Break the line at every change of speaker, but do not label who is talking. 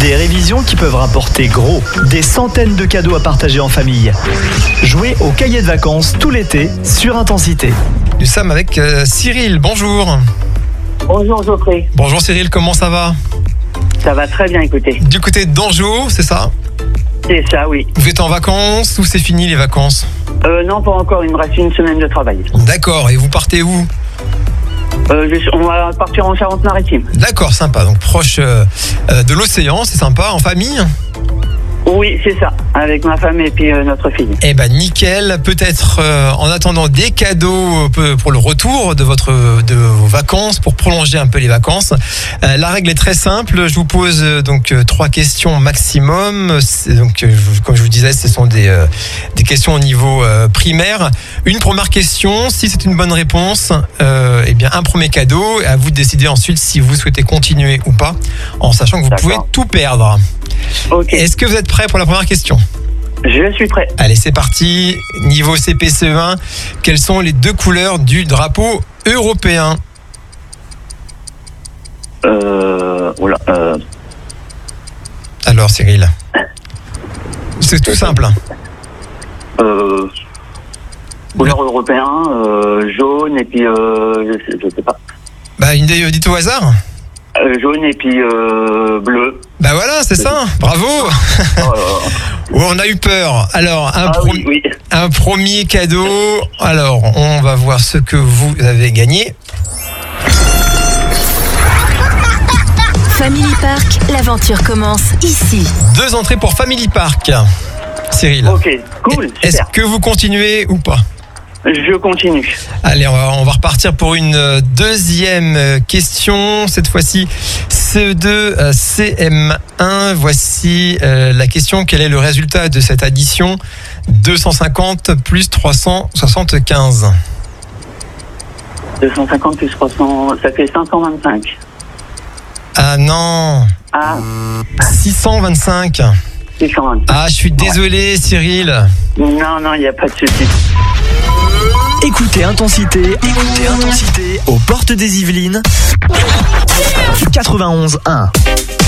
Des révisions qui peuvent rapporter gros. Des centaines de cadeaux à partager en famille. Jouez au cahier de vacances tout l'été sur Intensité.
Nous sommes avec Cyril, bonjour.
Bonjour Geoffrey.
Bonjour Cyril, comment ça va?
Ça va très bien, écoutez.
Du côté d'Anjou, c'est ça?
C'est ça, oui.
Vous êtes en vacances ou c'est fini les vacances?
Non, pas encore, il me reste une semaine de travail.
D'accord, et vous partez où?
On va partir en Charente-Maritime.
D'accord, sympa, donc proche de l'océan, c'est sympa, en famille?
Oui, c'est ça, avec ma femme et puis notre fille.
Eh ben nickel, peut-être en attendant des cadeaux pour le retour de vos vacances, pour prolonger un peu les vacances. La règle est très simple, je vous pose donc 3 questions maximum. Donc comme je vous disais, ce sont des questions au niveau primaire. Une première question, si c'est une bonne réponse, eh bien un premier cadeau, à vous de décider ensuite si vous souhaitez continuer ou pas, en sachant que vous pouvez tout perdre.
Okay.
Est-ce que vous êtes prêt pour la première question?
Je suis prêt.
Allez, c'est parti. Niveau CPCE1, quelles sont les 2 couleurs du drapeau européen? Alors, Cyril, c'est tout simple.
Couleur européen, jaune et puis je sais pas.
Bah, dites au hasard.
Jaune et puis bleu.
Bah voilà, c'est ça. Bravo. On a eu peur. Alors,
oui.
un premier cadeau. Alors, on va voir ce que vous avez gagné.
Family Park, l'aventure commence ici.
2 entrées pour Family Park. Cyril.
Ok, cool.
Est-ce
Super.
que vous continuez ou pas?
Je continue.
Allez, on va repartir pour une deuxième question. Cette fois-ci, CE2, CM1. Voici la question. Quel est le résultat de cette addition? 250 plus 375.
250 plus 300, ça fait 525.
Ah non.
Ah,
625.
625.
Ah, je suis désolé, Cyril.
Non, il n'y a pas de souci.
Écoutez Intensité aux portes des Yvelines 91.1.